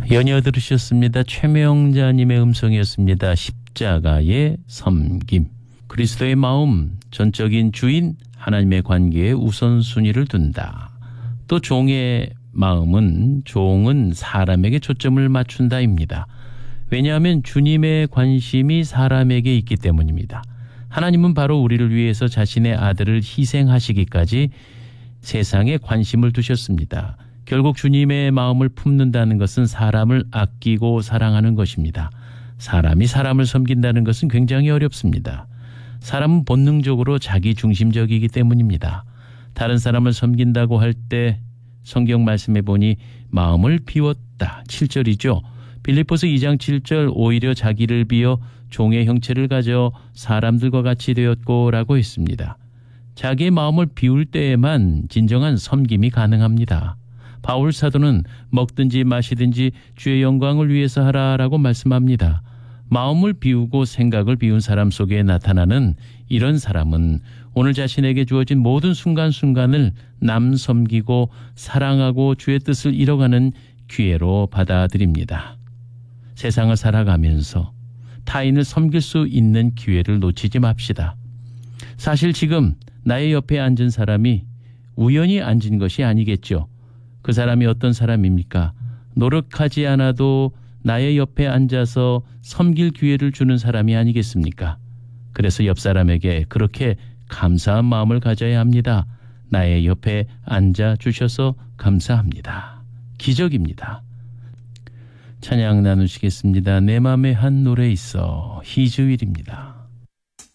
연이어 들으셨습니다. 최명자님의 음성이었습니다. 십자가의 섬김. 그리스도의 마음, 전적인 주인 하나님의 관계에 우선순위를 둔다. 또 종의 마음은 종은 사람에게 초점을 맞춘다입니다. 왜냐하면 주님의 관심이 사람에게 있기 때문입니다. 하나님은 바로 우리를 위해서 자신의 아들을 희생하시기까지 세상에 관심을 두셨습니다. 결국 주님의 마음을 품는다는 것은 사람을 아끼고 사랑하는 것입니다. 사람이 사람을 섬긴다는 것은 굉장히 어렵습니다. 사람은 본능적으로 자기중심적이기 때문입니다. 다른 사람을 섬긴다고 할 때 성경 말씀해 보니 마음을 비웠다. 7절이죠. 빌립보서 2장 7절 오히려 자기를 비워 종의 형체를 가져 사람들과 같이 되었고 라고 했습니다. 자기의 마음을 비울 때에만 진정한 섬김이 가능합니다. 바울 사도는 먹든지 마시든지 주의 영광을 위해서 하라라고 말씀합니다. 마음을 비우고 생각을 비운 사람 속에 나타나는 이런 사람은 오늘 자신에게 주어진 모든 순간순간을 남 섬기고 사랑하고 주의 뜻을 이뤄가는 기회로 받아들입니다. 세상을 살아가면서 타인을 섬길 수 있는 기회를 놓치지 맙시다. 사실 지금 나의 옆에 앉은 사람이 우연히 앉은 것이 아니겠죠. 그 사람이 어떤 사람입니까? 노력하지 않아도 나의 옆에 앉아서 섬길 기회를 주는 사람이 아니겠습니까? 그래서 옆 사람에게 그렇게 감사한 마음을 가져야 합니다. 나의 옆에 앉아 주셔서 감사합니다. 기적입니다. 찬양 나누시겠습니다. 내 맘에 한 노래 있어. 희주일입니다.